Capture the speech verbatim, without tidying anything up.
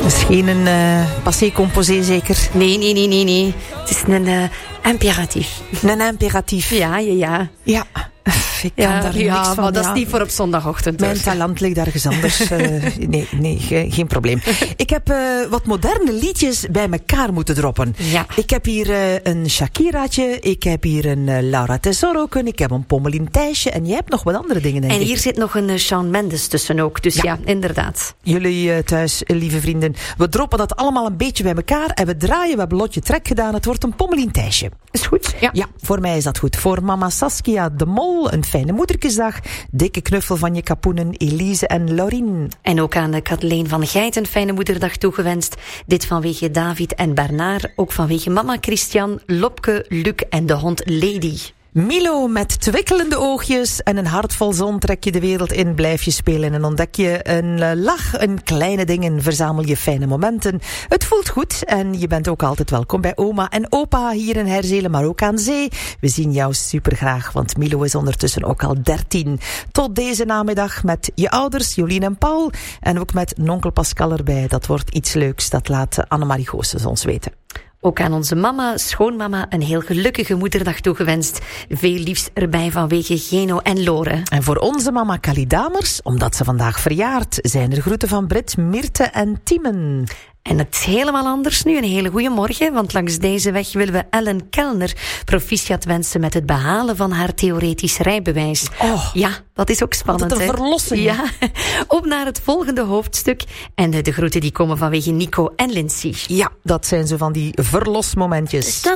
Dat is geen een uh, passé-composé zeker? Nee, nee, nee, nee, nee. Het is een uh, imperatief. Een imperatief? Ja, ja, ja. Ja. Ik kan ja, daar ja, niks van. Maar dat ja. is niet voor op zondagochtend. Mijn hoor. talent ligt ergens anders. uh, nee, nee, ge, geen probleem. Ik heb uh, wat moderne liedjes bij elkaar moeten droppen. Ja. Ik heb hier uh, een Shakiraatje, ik heb hier een uh, Laura Tesoroken, ik heb een Pommelien Thijsje en jij hebt nog wat andere dingen, denk en ik. hier zit nog een uh, Shawn Mendes tussen ook. Dus ja, ja inderdaad. Jullie uh, thuis, uh, lieve vrienden, we droppen dat allemaal een beetje bij elkaar en we draaien, we hebben Lotje Trek gedaan, het wordt een Pommelien Thijsje. Is goed? Ja. Ja, voor mij is dat goed. Voor mama Saskia de Mol, een fijne moederkesdag. Dikke knuffel van je kapoenen, Elise en Laurien. En ook aan de Kathleen van Geit een fijne moederdag toegewenst. Dit vanwege David en Bernard. Ook vanwege mama Christian, Lopke, Luc en de hond Lady. Milo met twikkelende oogjes en een hart vol zon trek je de wereld in, blijf je spelen en ontdek je een uh, lach, een kleine dingen, verzamel je fijne momenten. Het voelt goed en je bent ook altijd welkom bij oma en opa hier in Herzelen, maar ook aan zee. We zien jou supergraag, want Milo is ondertussen ook al dertien. Tot deze namiddag met je ouders, Jolien en Paul, en ook met nonkel Pascal erbij. Dat wordt iets leuks, dat laat Annemarie Goossens ons weten. Ook aan onze mama, schoonmama, een heel gelukkige moederdag toegewenst. Veel liefst erbij vanwege Geno en Lore. En voor onze mama Kali Damers, omdat ze vandaag verjaart, zijn er groeten van Brit, Mirte en Tiemen. En het is helemaal anders nu. Een hele goede morgen, want langs deze weg willen we Ellen Kellner proficiat wensen met het behalen van haar theoretisch rijbewijs. Oh, ja, dat is ook spannend. Dat een hè? verlossing. Ja, op naar het volgende hoofdstuk. En de, de groeten die komen vanwege Nico en Lindsay. Ja, dat zijn zo van die verlosmomentjes.